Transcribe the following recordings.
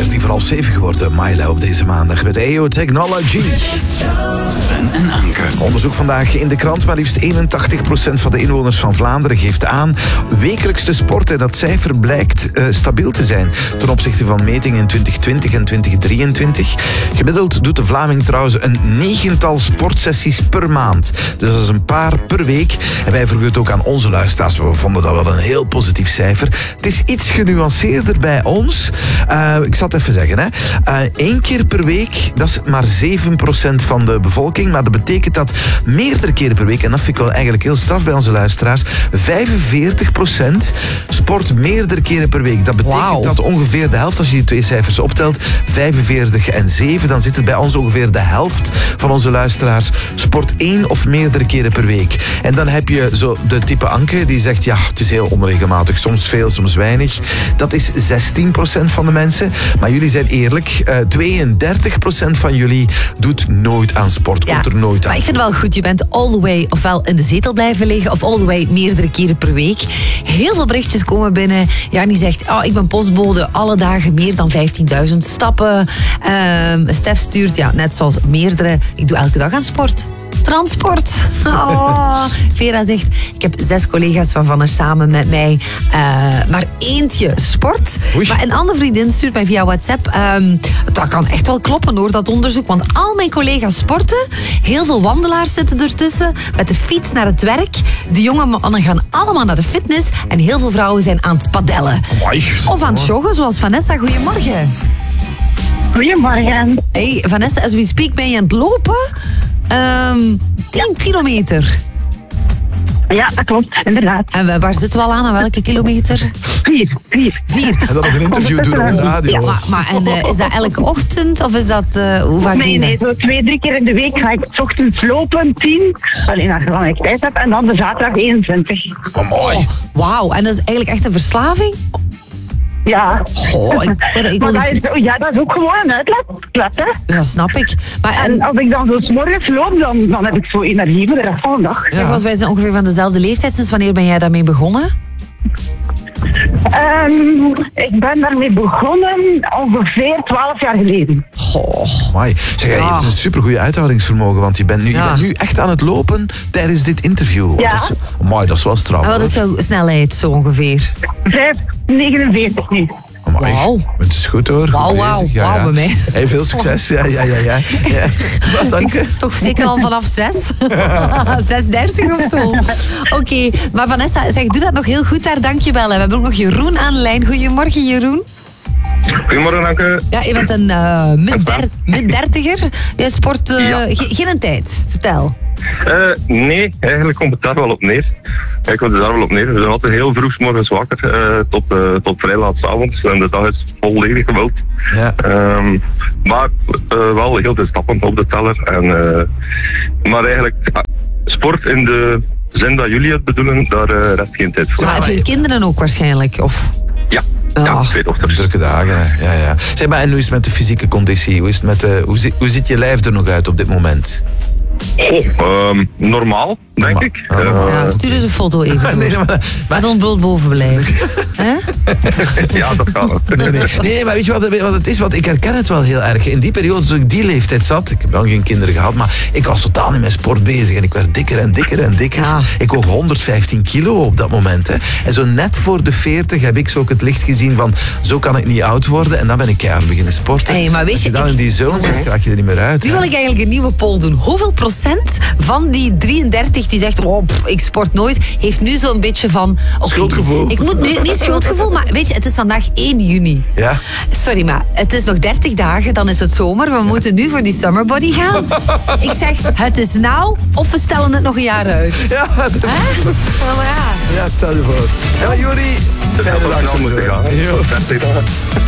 7 geworden. Myla op deze maandag met EO Technology. Sven en Anke. Onderzoek vandaag in de krant. Maar liefst 81% van de inwoners van Vlaanderen geeft aan wekelijks te sporten. Dat cijfer blijkt stabiel te zijn ten opzichte van metingen in 2020 en 2023. Gemiddeld doet de Vlaming trouwens een 9-tal sportsessies per maand. Dus dat is een paar per week. En wij vroegen het ook aan onze luisteraars. We vonden dat wel een heel positief cijfer. Het is iets genuanceerder bij ons. Ik zal het even zeggen. 1 keer per week, dat is maar 7% van de bevolking. Maar dat betekent dat meerdere keren per week, en dat vind ik wel eigenlijk heel straf bij onze luisteraars, 45% sport meerdere keren per week. Dat betekent dat ongeveer de helft, als je die twee cijfers optelt, 45 en 7, dan zit het bij ons ongeveer de helft van onze luisteraars sport 1 of meerdere keren per week. En dan heb je zo de type Anke, die zegt, ja, het is heel onregelmatig, soms veel, soms weinig. Dat is 16% van de mensen. Maar jullie zijn eerlijk, 32% van jullie doet nooit aan sport, komt er nooit aan. Maar ik vind het wel goed, je bent all the way ofwel in de zetel blijven liggen of all the way meerdere keren per week. Heel veel berichtjes komen binnen. Ja, die zegt, ik ben postbode, alle dagen meer dan 15.000 stappen. Stef stuurt, net zoals meerdere, ik doe elke dag aan sport. Transport. Vera zegt, ik heb 6 collega's waarvan er samen met mij maar eentje sport. Oei. Maar een andere vriendin stuurt mij via WhatsApp. Dat kan echt wel kloppen hoor, dat onderzoek. Want al mijn collega's sporten. Heel veel wandelaars zitten ertussen. Met de fiets naar het werk. De jonge mannen gaan allemaal naar de fitness. En heel veel vrouwen zijn aan het padellen. Of aan het joggen, zoals Vanessa. Goedemorgen. Goedemorgen. Hey, Vanessa, as we speak ben je aan het lopen. 10 kilometer. Ja, dat klopt, inderdaad. En waar zitten we al aan welke kilometer? 4. 4. En dan nog een interview doen op de radio. Maar is dat elke ochtend of is dat hoe vaak doe je Nee, zo 2-3 keer in de week ga ik 's ochtends lopen, 10. Alleen als ik tijd heb. En dan de zaterdag 21. Oh, mooi. Wauw, en dat is eigenlijk echt een verslaving? Ja. Maar dat is ook gewoon een uitlaat, hè. Ja, snap ik. En als ik dan zo 's morgens loop, dan heb ik zo energie voor de rest van de dag. Zeg, want wij zijn ongeveer van dezelfde leeftijd. Sinds wanneer ben jij daarmee begonnen? Ik ben daarmee begonnen ongeveer 12 jaar geleden. Mooi. Zeg, je hebt een supergoeie uithoudingsvermogen, want je bent nu echt aan het lopen tijdens dit interview. Ja. Dat is wel straf. En wat is jouw snelheid zo ongeveer? 5,49 nu. Wauw. Het is goed hoor. Wauw, bij mij. Hey, veel succes. Ja. Wat, dank je. Toch zeker al vanaf 6? 6:30 of zo. Oké, maar Vanessa, zeg, doe dat nog heel goed daar, dankjewel. We hebben ook nog Jeroen aan de lijn. Goedemorgen, Jeroen. Goedemorgen, Anke. Ja, je bent een mid-dertiger. Je sport geen tijd. Vertel. Nee, eigenlijk komt het daar wel op neer. We zijn altijd heel vroeg 's morgens wakker tot vrij laat 's avonds. En de dag is volledig gevuld. Ja. Maar wel heel veel stappen op de teller. Maar eigenlijk sport in de zin dat jullie het bedoelen, daar rest geen tijd voor. Maar heb je kinderen ook waarschijnlijk? Of? Ja, 2 dochters. Drukke dagen, hè. Ja. Zeg maar, en hoe is het met de fysieke conditie? Hoe ziet je lijf er nog uit op dit moment? Normaal, denk ik. Stuur eens een foto even door. Met ons bloot boven blijven. Ja, dat kan ook. Nee, maar weet je wat het is? Want ik herken het wel heel erg. In die periode, toen ik die leeftijd zat, ik heb dan geen kinderen gehad, maar ik was totaal niet met sport bezig. En ik werd dikker en dikker en dikker. Ja. Ik woog 115 kilo op dat moment. Hè. En zo net voor de 40 heb ik zo ook het licht gezien van, zo kan ik niet oud worden. En dan ben ik keihard beginnen sporten. Hey, maar weet als je je, dan in die zone zit, raak je er niet meer uit. Nu wil ik eigenlijk een nieuwe poll doen. Hoeveel procent van die 33 die zegt, ik sport nooit, heeft nu zo'n beetje van... Schuldgevoel. Ik moet nu niet schuldgevoel, maar weet je, het is vandaag 1 juni. Ja. Sorry, maar het is nog 30 dagen, dan is het zomer. We moeten nu voor die summer body gaan. Ik zeg, het is nou, of we stellen het nog een jaar uit. Ja, ja, stel je voor. Ja, Juri, fijne dag zo moeten gaan. Jo. 30 dagen.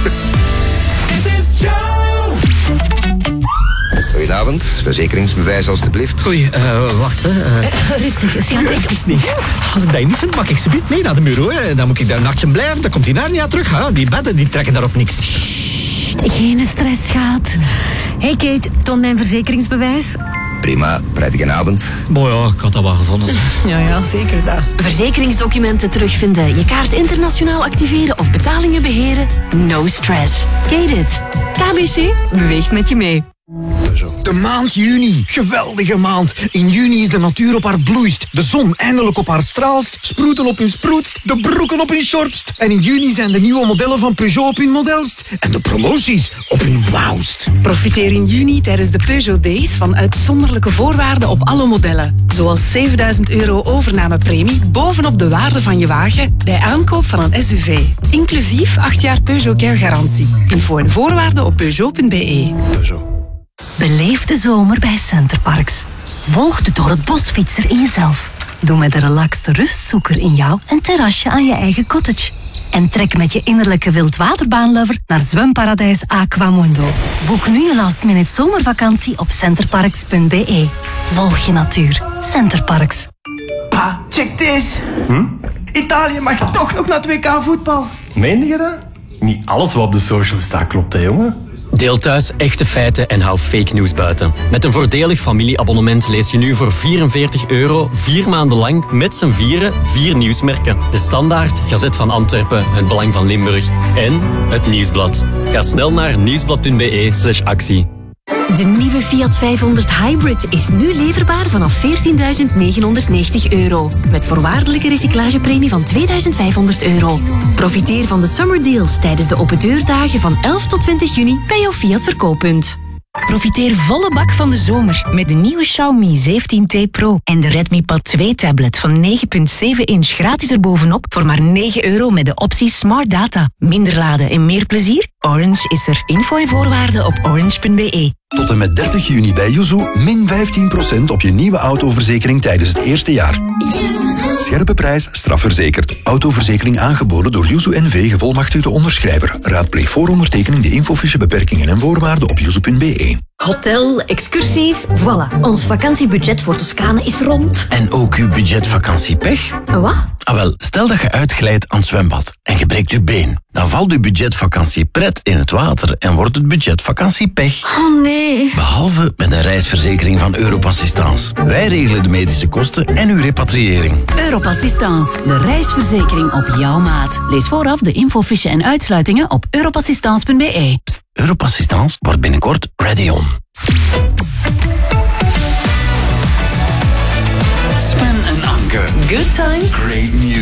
Dit is Joe. Goedenavond, verzekeringsbewijs alstublieft. Oei, wacht hè. Rustig, Sian. Even niet. Als ik dat niet vind, mag ik ze niet mee naar de bureau. Hè. Dan moet ik daar een nachtje blijven, dan komt die Narnia terug. Hè. Die bedden die trekken daarop niks. Geen stress, schat. Hey Kate, toon mijn verzekeringsbewijs. Prima, prettige avond. Boah, ja, ik had dat wel gevonden. Ja, zeker dat. Verzekeringsdocumenten terugvinden, je kaart internationaal activeren of betalingen beheren? No stress. Kate it. KBC beweegt met je mee. De maand juni. Geweldige maand. In juni is de natuur op haar bloeist. De zon eindelijk op haar straalst. Sproeten op hun sproetst. De broeken op hun shortst. En in juni zijn de nieuwe modellen van Peugeot op hun modelst. En de promoties op hun wauwst. Profiteer in juni tijdens de Peugeot Days van uitzonderlijke voorwaarden op alle modellen. Zoals €7.000 overnamepremie bovenop de waarde van je wagen bij aankoop van een SUV. Inclusief 8 jaar Peugeot Care garantie. Info en voorwaarden op Peugeot.be. Beleef de zomer bij Centerparks. Volg de door het bos fietser in jezelf. Doe met de relaxte rustzoeker in jou een terrasje aan je eigen cottage. En trek met je innerlijke wildwaterbaanlover naar zwemparadijs Aquamundo. Boek nu een last-minute zomervakantie op centerparks.be. Volg je natuur. Centerparks. Pa, check this. Italië mag toch nog naar het WK voetbal. Meende je dat? Niet alles wat op de social staat klopt, hè, jongen? Deel thuis echte feiten en hou fake news buiten. Met een voordelig familieabonnement lees je nu voor €44 4 maanden lang met z'n vieren 4 nieuwsmerken. De Standaard, Gazet van Antwerpen, Het Belang van Limburg en Het Nieuwsblad. Ga snel naar nieuwsblad.be/actie. De nieuwe Fiat 500 Hybrid is nu leverbaar vanaf €14.990. Met voorwaardelijke recyclagepremie van €2.500. Profiteer van de summer deals tijdens de opendeurdagen van 11 tot 20 juni bij jouw Fiat verkooppunt. Profiteer volle bak van de zomer met de nieuwe Xiaomi 17T Pro en de Redmi Pad 2 tablet van 9,7 inch gratis erbovenop voor maar €9 met de optie Smart Data. Minder laden en meer plezier? Orange is er. Info en voorwaarden op orange.be. Tot en met 30 juni bij Yuzu min 15% op je nieuwe autoverzekering tijdens het eerste jaar. Scherpe prijs, strafverzekerd. Autoverzekering aangeboden door Yuzu NV gevolmachtigde onderschrijver. Raadpleeg voor ondertekening de infofiche beperkingen en voorwaarden op yuzu.be. Hotel, excursies, voilà. Ons vakantiebudget voor Toscane is rond. En ook uw budgetvakantiepech? Wat? Ah wel, stel dat je uitglijdt aan het zwembad en je breekt je been. Dan valt uw budgetvakantiepret in het water en wordt het budgetvakantiepech. Oh nee. Behalve met een reisverzekering van Europassistance. Wij regelen de medische kosten en uw repatriëring. Europassistance, de reisverzekering op jouw maat. Lees vooraf de infofiche en uitsluitingen op europassistance.be. Europassistance wordt binnenkort ready on. Sven en Anke. Good times. Great news.